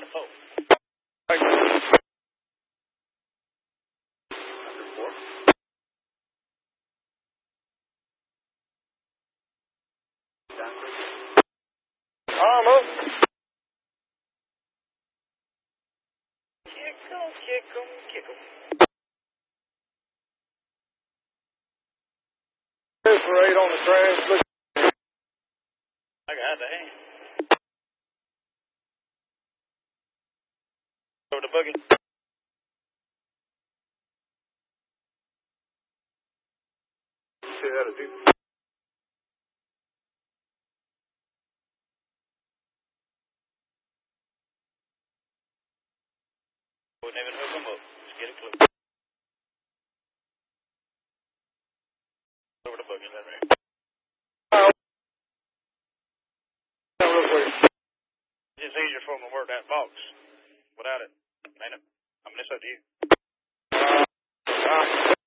on the phone. Almost. Kick 'em. Parade on the trash. Look. I got the hand. Over the buggy. See how to do. Wouldn't even hook them up. Just get it close. Over the buggy, that right. It's easier for them to work that box without it, ain't it? I mean, it's up to you.